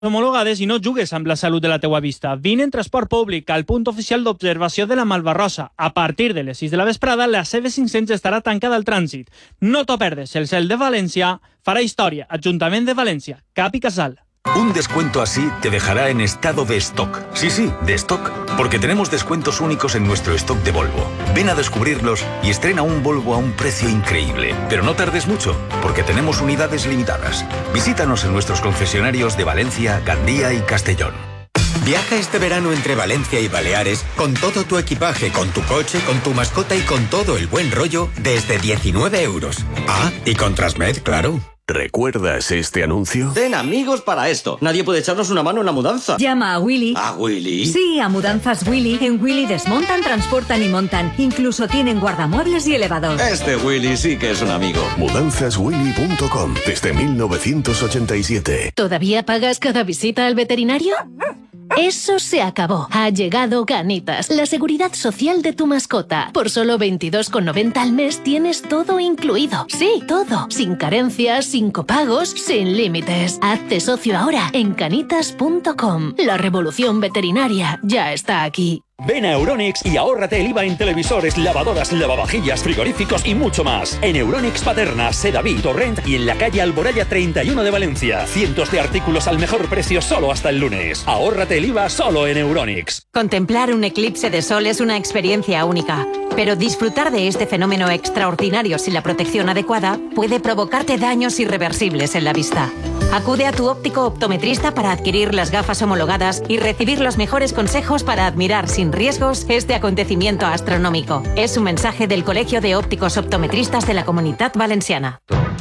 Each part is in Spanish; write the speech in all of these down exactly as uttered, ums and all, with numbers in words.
homologades i no jugues amb la salut de la teua vista. Vine en transport públic al punt oficial d'observació de la Malvarrosa. A partir de les sis de la vesprada, la C B cinc-cents estarà tancada al trànsit. No t'ho perdes, el cel de València farà història. Ajuntament de València, Cap i Casal. Un descuento así te dejará en estado de stock. Sí, sí, de stock. Porque tenemos descuentos únicos en nuestro stock de Volvo. Ven a descubrirlos y estrena un Volvo a un precio increíble. Pero no tardes mucho, porque tenemos unidades limitadas. Visítanos en nuestros concesionarios de Valencia, Gandía y Castellón. Viaja este verano entre Valencia y Baleares con todo tu equipaje, con tu coche, con tu mascota y con todo el buen rollo desde diecinueve euros. Ah, y con Transmed, claro. ¿Recuerdas este anuncio? Ten amigos para esto. Nadie puede echarnos una mano en la mudanza. Llama a Willy. ¿A Willy? Sí, a Mudanzas Willy. En Willy desmontan, transportan y montan. Incluso tienen guardamuebles y elevador. Este Willy sí que es un amigo. mudanzas willy punto com, desde mil novecientos ochenta y siete. ¿Todavía pagas cada visita al veterinario? Eso se acabó. Ha llegado Canitas, la seguridad social de tu mascota. Por solo veintidós con noventa al mes tienes todo incluido. Sí, todo. Sin carencias, sin copagos, sin límites. Hazte socio ahora en canitas punto com. La revolución veterinaria ya está aquí. Ven a Euronics y ahórrate el I V A en televisores, lavadoras, lavavajillas, frigoríficos y mucho más. En Euronics Paterna, Sedaví, Torrent y en la calle Alboraya treinta y uno de Valencia. Cientos de artículos al mejor precio solo hasta el lunes. Ahórrate el I V A solo en Euronics. Contemplar un eclipse de sol es una experiencia única, pero disfrutar de este fenómeno extraordinario sin la protección adecuada puede provocarte daños irreversibles en la vista. Acude a tu óptico optometrista para adquirir las gafas homologadas y recibir los mejores consejos para admirar sin riesgos este acontecimiento astronómico. Es un mensaje del Colegio de Ópticos Optometristas de la Comunidad Valenciana.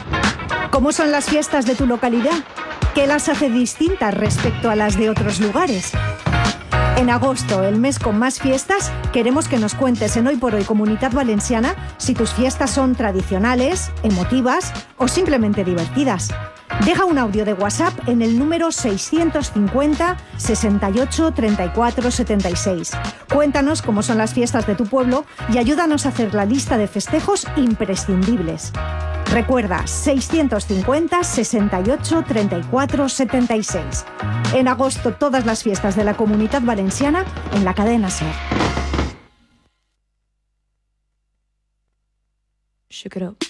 ¿Cómo son las fiestas de tu localidad? ¿Qué las hace distintas respecto a las de otros lugares? En agosto, el mes con más fiestas, queremos que nos cuentes en Hoy por Hoy Comunidad Valenciana si tus fiestas son tradicionales, emotivas o simplemente divertidas. Deja un audio de WhatsApp en el número seiscientos cincuenta, sesenta y ocho, treinta y cuatro, setenta y seis. Cuéntanos cómo son las fiestas de tu pueblo y ayúdanos a hacer la lista de festejos imprescindibles. Recuerda, seiscientos cincuenta, sesenta y ocho, treinta y cuatro, setenta y seis. En agosto, todas las fiestas de la Comunidad Valenciana en la cadena SER. Shook it up.